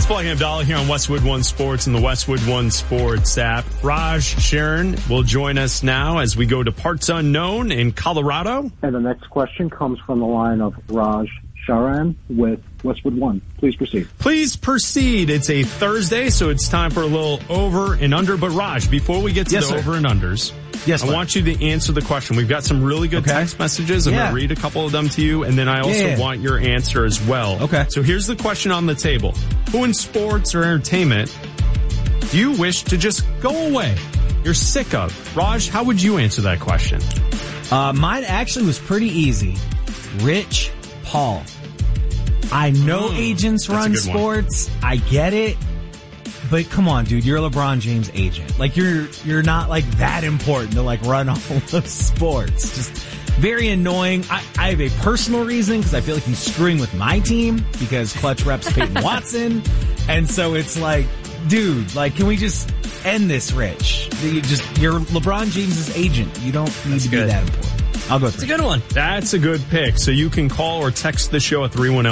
It's Black and Abdallah here on Westwood One Sports and the Westwood One Sports app. Raj Sharon will join us now as we go to parts unknown in Colorado. And the next question comes from the line of Raj Sharan with Westwood One. Please proceed. Please proceed. It's a Thursday, so it's time for a little over and under. But Raj, before we get to the over and unders, I want you to answer the question. We've got some really good text messages. I'm going to read a couple of them to you, and then I also want your answer as well. Okay. So here's the question on the table. Who in sports or entertainment do you wish to just go away? You're sick of. Raj, how would you answer that question? Mine actually was pretty easy. Rich Paul. I know agents run sports. I get it. But come on, dude, you're a LeBron James agent. Like, you're not, like, that important to, like, run all of sports. Just very annoying. I have a personal reason because I feel like he's screwing with my team because clutch reps Peyton Watson. And so it's like, dude, like, can we just end this, Rich? You're LeBron James's agent. You don't need to be that important. I'll go with It's a good one. That's a good pick. So you can call or text the show at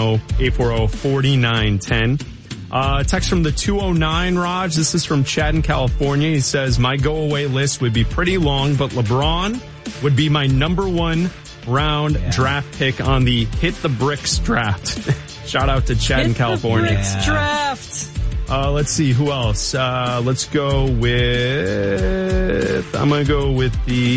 310-840-4910. Text from the 209, Raj. This is from Chad in California. He says, my go-away list would be pretty long, but LeBron would be my number one round draft pick on the Hit the Bricks draft. Shout out to Chad in California. Hit the Bricks draft. Let's see, who else? Let's go with, I'm going to go with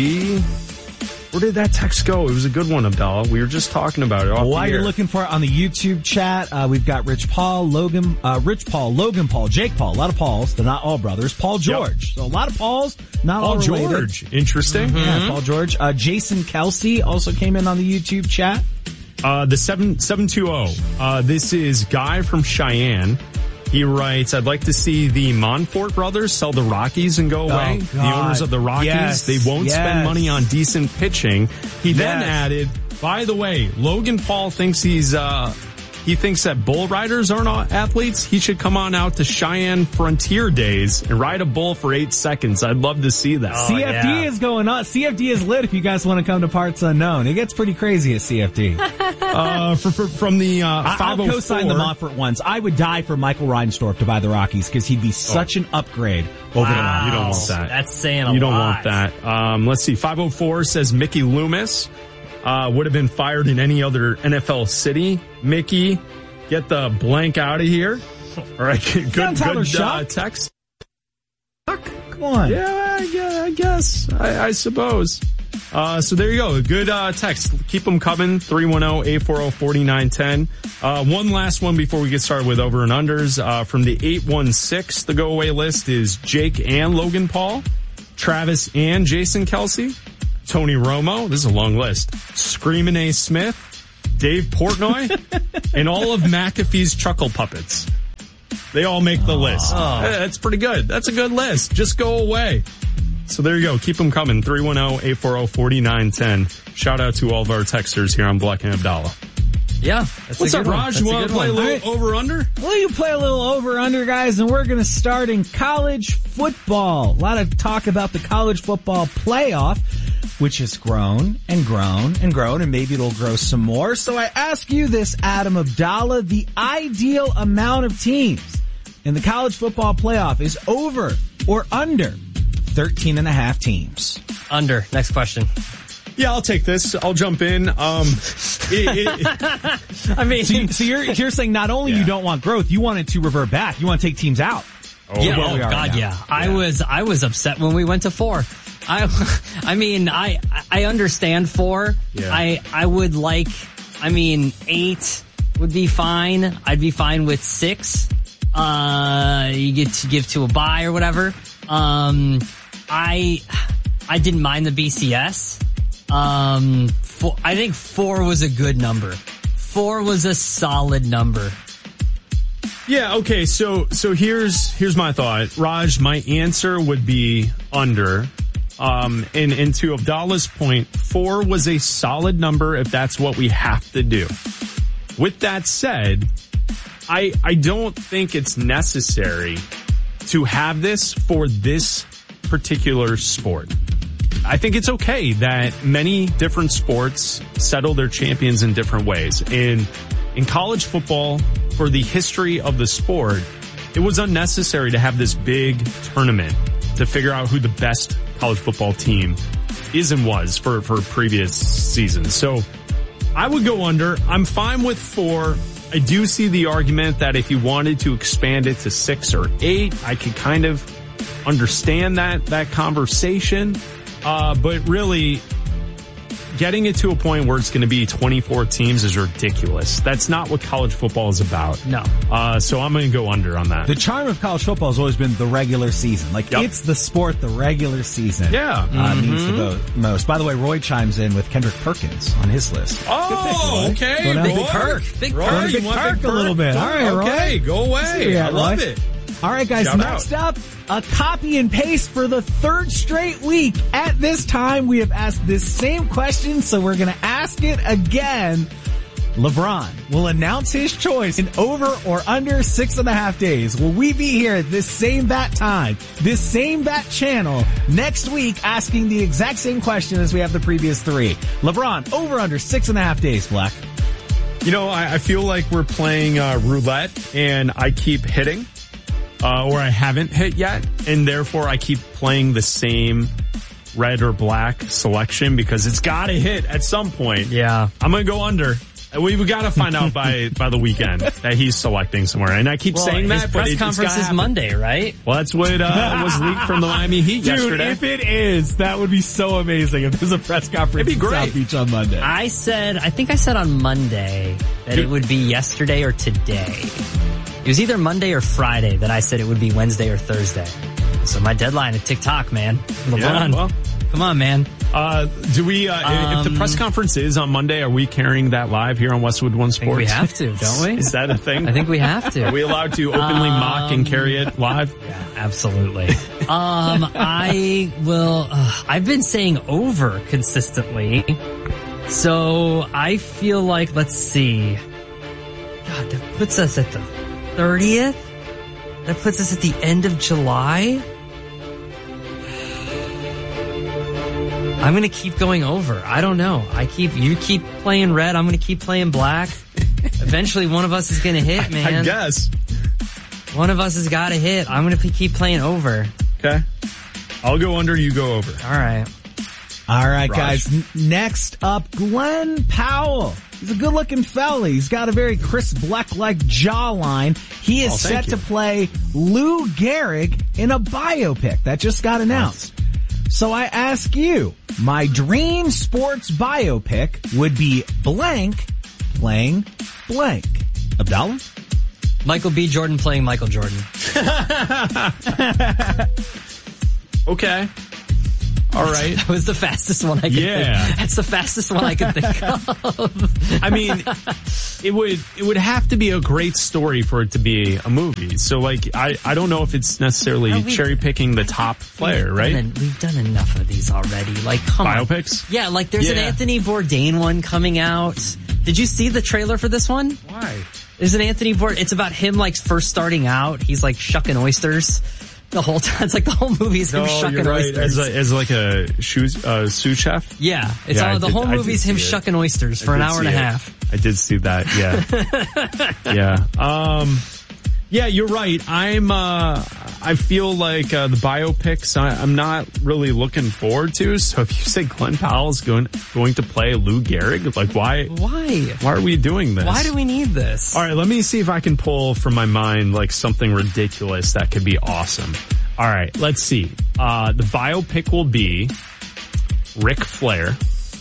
where did that text go? It was a good one, Abdallah. We were just talking about it. While you're looking for it on the YouTube chat, we've got Rich Paul, Logan Paul, Jake Paul. A lot of Pauls. They're not all brothers. Paul George. Yep. So a lot of Pauls, not all related. Paul George. Interesting. Mm-hmm. Yeah, Paul George. Jason Kelsey also came in on the YouTube chat. The 720. This is Guy from Cheyenne. He writes, I'd like to see the Monfort brothers sell the Rockies and go away. The owners of the Rockies, they won't spend money on decent pitching. He then added, by the way, Logan Paul thinks he thinks that bull riders aren't athletes. He should come on out to Cheyenne Frontier Days and ride a bull for 8 seconds. I'd love to see that. CFD is going on. CFD is lit if you guys want to come to Parts Unknown. It gets pretty crazy at CFD. From the 504. I'll co-sign the Monfort ones. I would die for Michael Reinsdorf to buy the Rockies because he'd be such an upgrade over the Rockies. You don't want that. That's saying a lot. You don't want that. Let's see. 504 says Mickey Loomis would have been fired in any other NFL city. Mickey, get the blank out of here. All right, good text. Come on. Yeah, I guess. I suppose. So there you go. Good text. Keep them coming. 310-840-4910. One last one before we get started with over and unders. From the 816, the go away list is Jake and Logan Paul, Travis and Jason Kelsey, Tony Romo. This is a long list. Screamin' A. Smith, Dave Portnoy, and all of McAfee's Chuckle Puppets. They all make the list. That's pretty good. That's a good list. Just go away. So there you go. Keep them coming. 310-840-4910. Shout out to all of our texters here on Black and Abdallah. Yeah. What's up, Raj? You want to play a little over-under? Well, you play a little over-under, guys, and we're going to start in college football. A lot of talk about the college football playoff, which has grown and grown and grown, and maybe it'll grow some more. So I ask you this, Adam Abdallah, the ideal amount of teams in the college football playoff is over or under 13.5 teams. Under. Next question. Yeah, I'll take this. I'll jump in. I mean, so you're saying not only you don't want growth, you want it to revert back. You want to take teams out. Yeah. I was upset when we went to 4. I mean, I understand 4. Yeah. I would like, 8 would be fine. I'd be fine with 6. You get to give to a bye or whatever. I didn't mind the BCS. I think 4 was a good number. 4 was a solid number. Yeah, okay, so here's my thought. Raj, my answer would be under. And to Abdallah's point, 4 was a solid number if that's what we have to do. With that said, I don't think it's necessary to have this for this particular sport. I think it's okay that many different sports settle their champions in different ways. In college football, for the history of the sport, it was unnecessary to have this big tournament to figure out who the best college football team is and was for previous seasons. So I would go under. I'm fine with 4. I do see the argument that if you wanted to expand it to 6 or 8, I could kind of understand that conversation. But really, getting it to a point where it's going to be 24 teams is ridiculous. That's not what college football is about. No. So I'm going to go under on that. The charm of college football has always been the regular season. Like, it's the sport the regular season means the most. By the way, Roy chimes in with Kendrick Perkins on his list. Oh, okay. Big perk. Big perk a little bit. All right, Roy. Okay, go away. I love it. All right, guys, next up, a copy and paste for the 3rd straight week. At this time, we have asked this same question, so we're going to ask it again. LeBron will announce his choice in over or under 6.5 days. Will we be here at this same bat time, this same bat channel next week asking the exact same question as we have the previous 3? LeBron, over under 6.5 days, Black. You know, I feel like we're playing roulette and I keep hitting. Or I haven't hit yet, and therefore I keep playing the same red or black selection because it's got to hit at some point. Yeah. I'm going to go under. We've got to find out by the weekend that he's selecting somewhere. And I keep saying that, his press conference is Monday, right? Well, that's what was leaked from the Miami Heat yesterday. If it is, that would be so amazing if there's a press conference in South Beach on Monday. I think I said on Monday that it would be yesterday or today. It was either Monday or Friday that I said it would be Wednesday or Thursday. So my deadline at TikTok, man. LeBron, come on, man. Do we, if the press conference is on Monday, are we carrying that live here on Westwood One Sports? I think we have to, don't we? Is that a thing? I think we have to. Are we allowed to openly mock and carry it live? Yeah, absolutely. I will, I've been saying over consistently. So I feel like, let's see. God, that puts us at the 30th? That puts us at the end of July? I'm going to keep going over. I don't know. You keep playing red. I'm going to keep playing black. Eventually one of us is going to hit, man. I guess. One of us has got to hit. I'm going to keep playing over. Okay. I'll go under, you go over. All right. All right, guys. Next up, Glenn Powell. He's a good-looking fella. He's got a very Chris Black-like jawline. He is set to play Lou Gehrig in a biopic that just got announced. So I ask you, my dream sports biopic would be blank playing blank. Abdallah? Michael B. Jordan playing Michael Jordan. Okay. All right. That was the fastest one I could think. That's the fastest one I could think of. I mean, it would have to be a great story for it to be a movie. So like, I don't know if it's necessarily cherry picking the top player, right? We've done enough of these already. Like, come on. Biopics? Yeah, like there's an Anthony Bourdain one coming out. Did you see the trailer for this one? Why? There's an Anthony Bourdain. It's about him like first starting out. He's like shucking oysters. The whole time, it's like the whole movie's him shucking oysters. As like a sous chef? Yeah. It's the whole movie's him shucking oysters for an hour and a half. I did see that, yeah. Yeah. Yeah, you're right. I feel like the biopics I'm not really looking forward to. So if you say Glenn Powell's going to play Lou Gehrig, like why? Why are we doing this? Why do we need this? All right, let me see if I can pull from my mind like something ridiculous that could be awesome. All right, let's see. The biopic will be Ric Flair.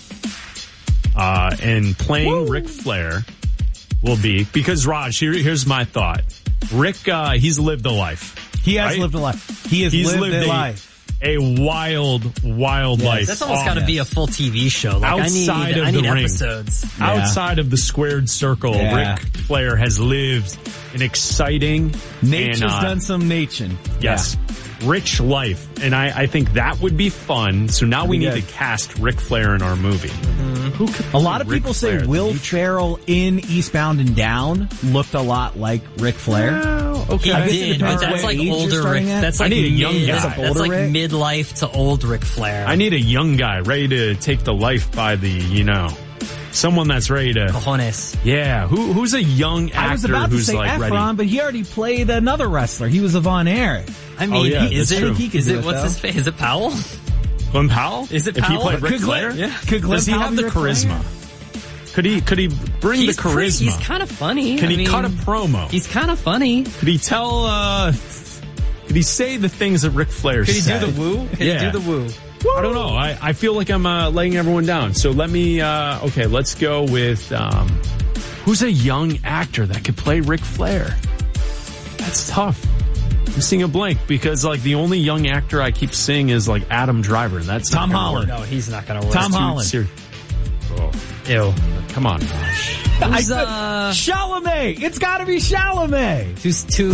And playing Ric Flair will be, because Raj, here's my thought. Rick, he's lived a life. He has lived a life. He's lived a life. A wild life. That's almost got to be a full TV show. Like, outside I of need the ring. Episodes. Yeah. Outside of the squared circle, Ric Flair has lived an exciting... Nature's done some nature. Yes. Rich life. And I think that would be fun. So now we need to cast Ric Flair in our movie. Mm-hmm. Who could a lot of people say Will Ferrell in Eastbound and Down looked a lot like Ric Flair. Oh, okay. He did, but that's like older Ric. That's like I need a young guy. That's like midlife to old Ric Flair. I need a young guy ready to take the life by the, Someone that's ready to... Cojones. Yeah. Who's a young actor I was about to who's say like Efron, ready? but he already played another wrestler. He was a Von Erich. I mean, that's true. what's his face? Is it Powell? Glenn Powell? Is it If he Powell? played Ric Could Flair? Glenn- Yeah. Could Glenn Does he Powell have be the Ric Flair? charisma? Could he bring the charisma? He's kind of funny. Can he cut a promo? He's kind of funny. Could he tell, could he say the things that Ric Flair Could he said? do the woo? Could he do the woo? I don't know. I feel like I'm laying everyone down. So let me, okay, let's go with, who's a young actor that could play Ric Flair? That's tough. I'm seeing a blank because like the only young actor I keep seeing is like Adam Driver. That's Tom Holland. No, he's not going to work. Tom Holland. Oh, Ew. come on, Raj. Who's, Chalamet. It's got to be Chalamet. He's too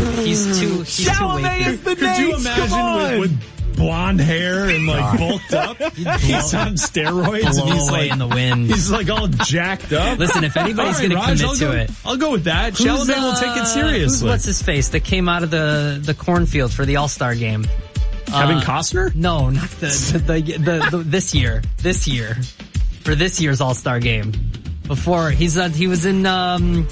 Chalamet is the name. Could you imagine with blonde hair and like bulked up? He's on steroids and he's away like in the wind. He's like all jacked up. Listen, if anybody's All right, going to Raj, commit to it, I'll go with that. Chalamet will take it seriously. What's his face that came out of the cornfield for the All-Star game? Kevin Costner? No, not the this year. This year. For this year's All-Star game. Before he was in the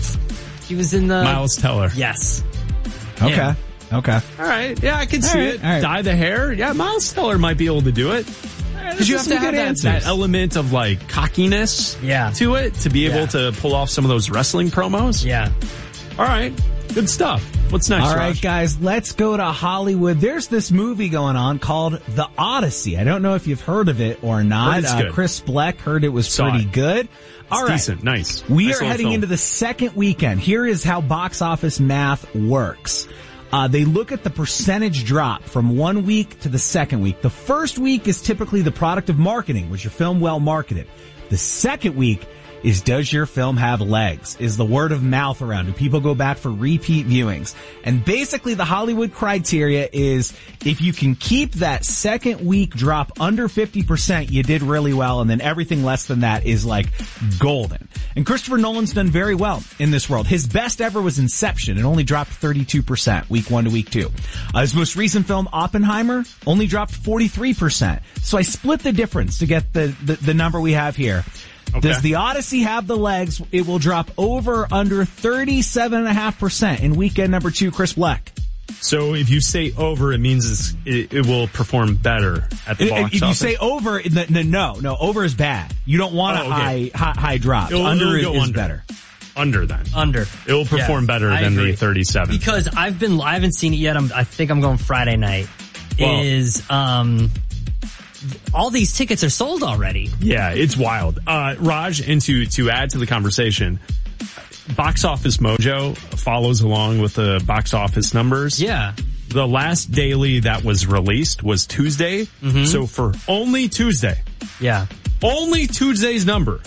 Miles Teller. Yes. Okay. Yeah. Okay. All right. Yeah, I can see it. All right. Dye the hair. Yeah, Miles Teller might be able to do it. Because you have to have that element of like cockiness to it to be able to pull off some of those wrestling promos. Yeah. All right. Good stuff. What's next, All right, Raj? guys, let's go to Hollywood. There's this movie going on called The Odyssey. I don't know if you've heard of it or not. Heard it's good. Chris Bleck heard it was pretty good. All right. Decent. Nice. We Nice are little heading film. into the second weekend. Here is how box office math works. They look at the percentage drop from 1 week to the second week. The first week is typically the product of marketing. Was your film well marketed? The second week is, does your film have legs? Is the word of mouth around? Do people go back for repeat viewings? And basically the Hollywood criteria is if you can keep that second week drop under 50%, you did really well, and then everything less than that is like golden. And Christopher Nolan's done very well in this world. His best ever was Inception. It only dropped 32% week 1 to week 2. His most recent film, Oppenheimer, only dropped 43%. So I split the difference to get the number we have here. Okay. Does The Odyssey have the legs? It will drop over under 37.5% in weekend number 2, Chris Bleck. So if you say over, it means it will perform better at the box office. If you say over, no, over is bad. You don't want a high drop. Under is better. Under then. Under. It will perform better than the 37. Because I haven't seen it yet. I think I'm going Friday night. All these tickets are sold already. Yeah, it's wild. Raj, and to add to the conversation, Box Office Mojo follows along with the box office numbers. Yeah. The last daily that was released was Tuesday. Mm-hmm. So for only Tuesday. Yeah. Only Tuesday's number.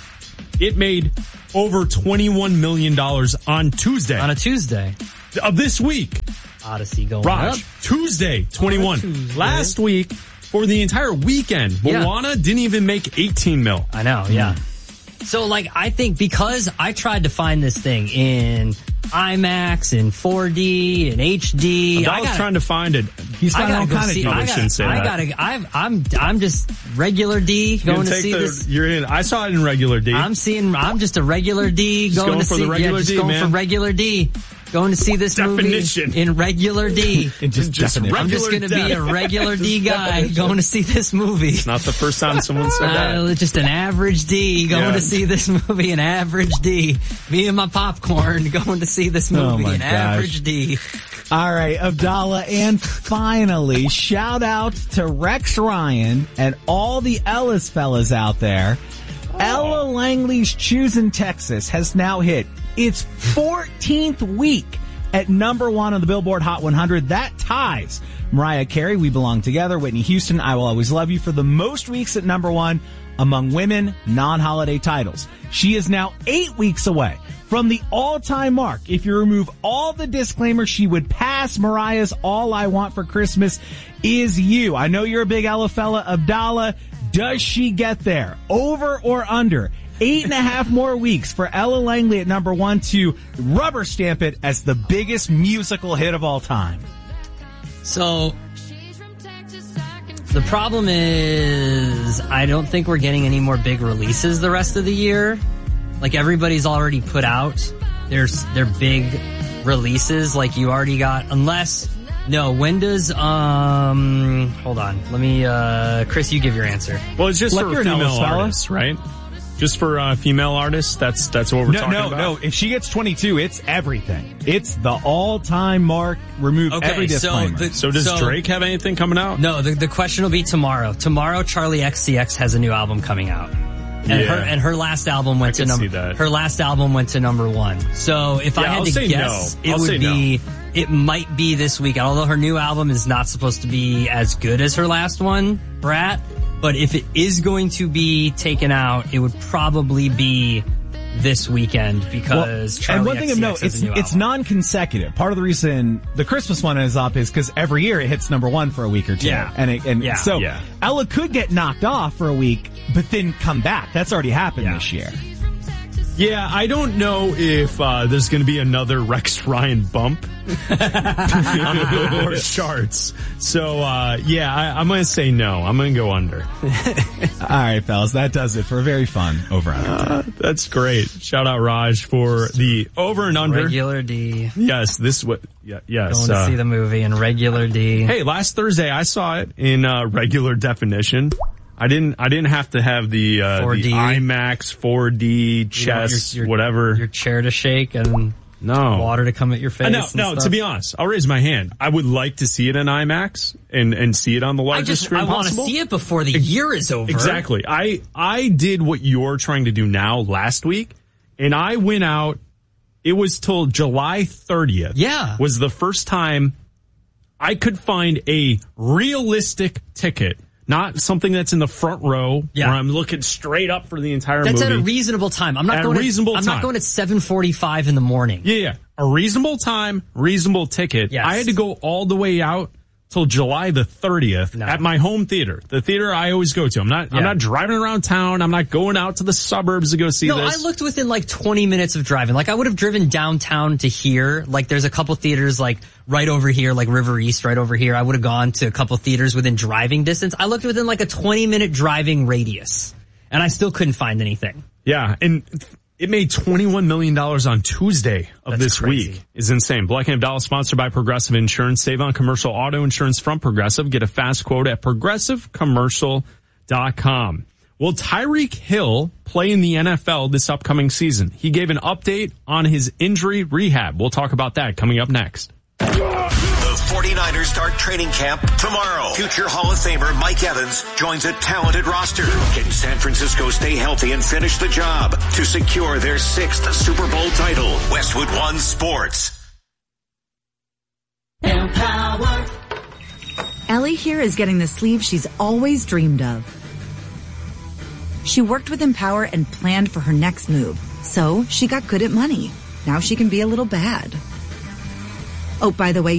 It made over $21 million on Tuesday. On a Tuesday. Of this week. Odyssey going Raj, up. Tuesday, 21. Last week, for the entire weekend, Moana didn't even make 18 mil. I know, yeah. So, I think because I tried to find this thing in IMAX, in 4D, in HD. I was trying to find it. He's finding all kind of deals. I shouldn't say that. I'm just regular D going to see this. I saw it in regular D. I'm just a regular D going to see. For regular D. Going to see this movie in regular D. I'm just going to be a regular D guy going to see this movie. It's not the first time someone said that. Just an average D going to see this movie, an average D. Me and my popcorn going to see this movie, average D. All right, Abdallah, and finally, shout out to Rex Ryan and all the Ellis fellas out there. Ella Langley's Choosing Texas has now hit its 14th week at number 1 on the Billboard Hot 100. That ties Mariah Carey, We Belong Together, Whitney Houston, I Will Always Love You for the most weeks at number 1 among women non-holiday titles. She is now 8 weeks away from the all-time mark. If you remove all the disclaimers, she would pass Mariah's All I Want for Christmas Is You. I know you're a big Ella fella, Abdallah. Does she get there? Over or under? 8.5 more weeks for Ella Langley at number 1 to rubber stamp it as the biggest musical hit of all time. So, The problem is I don't think we're getting any more big releases the rest of the year. Like everybody's already put out their big releases. Like you already got, when does, hold on. Let me, Chris, you give your answer. Well, it's just for female artists, right? Just for female artists, that's what we're talking about? No. If she gets 22, it's everything. It's the all-time mark. Remove every disclaimer. So does Drake have anything coming out? No, the question will be tomorrow. Tomorrow, Charli XCX has a new album coming out. And her last album went to number 1. So if I had to guess, it might be this weekend. Although her new album is not supposed to be as good as her last one, Brat. But if it is going to be taken out, it would probably be this weekend because Charli and one thing XCX of note, it's non-consecutive. Part of the reason the Christmas one is up is because every year it hits number 1 for a week or two. Yeah. So Ella could get knocked off for a week, but then come back. That's already happened this year. Yeah, I don't know if there's going to be another Rex Ryan bump on the Billboard charts. So, I'm going to say no. I'm going to go under. All right, fellas, that does it for a very fun over and under. That's great. Shout out Raj for the over and under. Regular D. Yes, this what. Yes, going to see the movie in regular D. Hey, last Thursday I saw it in regular definition. I didn't have to have the IMAX 4D chess, whatever. Your chair to shake and water to come at your face. No, to be honest, I'll raise my hand. I would like to see it in IMAX and see it on the largest screen possible. I want to see it before the year is over. Exactly. I did what you're trying to do now last week, and I went out. It was till July 30th. Yeah. Was the first time I could find a realistic ticket. Not something that's in the front row where I'm looking straight up for the entire movie. That's at a reasonable time. I'm not going at 7:45 in the morning. Yeah. A reasonable time, reasonable ticket. Yes. I had to go all the way out till July the 30th at my home theater. The theater I always go to. I'm not driving around town. I'm not going out to the suburbs to go see this. No, I looked within like 20 minutes of driving. Like I would have driven downtown to here. Like there's a couple theaters like right over here, like River East right over here. I would have gone to a couple theaters within driving distance. I looked within like a 20-minute driving radius and I still couldn't find anything. Yeah. And it made $21 million on Tuesday of this week. Is insane. Black and Abdallah sponsored by Progressive Insurance. Save on commercial auto insurance from Progressive. Get a fast quote at progressivecommercial.com. Will Tyreek Hill play in the NFL this upcoming season? He gave an update on his injury rehab. We'll talk about that coming up next. The 49ers start training camp tomorrow. Future Hall of Famer Mike Evans joins a talented roster. Can San Francisco stay healthy and finish the job to secure their 6th Super Bowl title? Westwood One Sports. Empower. Ellie here is getting the sleeve she's always dreamed of. She worked with Empower and planned for her next move. So she got good at money. Now she can be a little bad. Oh, by the way,